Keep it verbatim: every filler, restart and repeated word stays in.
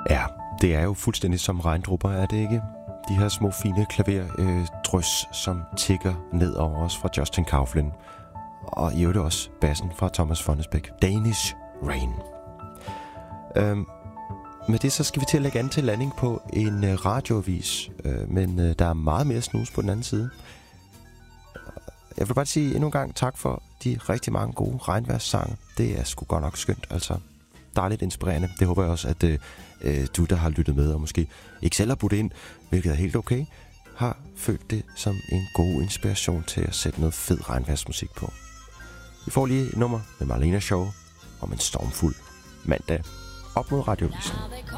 Ja, det er jo fuldstændig som regndrupper, er det ikke? De her små fine klaverdrys, øh, som tigger ned over os fra Justin Kauflin. Og i øvrigt også bassen fra Thomas Fonnesbech. Danish Rain. Øhm, med det så skal vi til at lægge an til landing på en øh, radioavis. Øh, men øh, der er meget mere snus på den anden side. Jeg vil bare sige endnu en gang tak for de rigtig mange gode regnværssange. Det er sgu godt nok skønt, altså. Dejligt inspirerende. Det håber jeg også, at øh, du, der har lyttet med, og måske ikke selv har budt ind, hvilket er helt okay, har følt det som en god inspiration til at sætte noget fed regnværsmusik på. Vi får lige et nummer med Marlena Shaw om en stormfuld mandag op mod radiovisen.